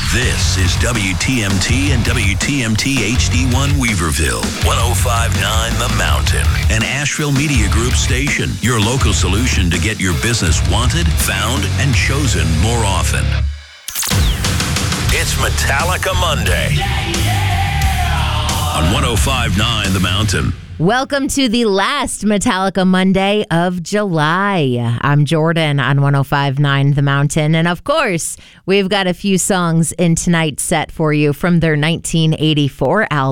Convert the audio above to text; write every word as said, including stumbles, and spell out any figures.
This is W T M T and W T M T H D one Weaverville, one oh five point nine The Mountain, an Asheville Media Group station, your local solution to get your business wanted, found, and chosen more often. It's Metallica Monday on one oh five point nine The Mountain. Welcome to the last Metallica Monday of July. I'm Jordan on one oh five point nine The Mountain. And of course, we've got a few songs in tonight's set for you from their nineteen eighty-four album.